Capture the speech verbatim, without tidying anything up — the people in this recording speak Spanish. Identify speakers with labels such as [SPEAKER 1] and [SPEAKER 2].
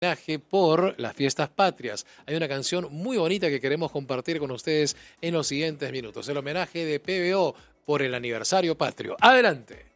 [SPEAKER 1] homenaje por las fiestas patrias. Hay una canción muy bonita que queremos compartir con ustedes en los siguientes minutos. El homenaje de P B O por el aniversario patrio. Adelante.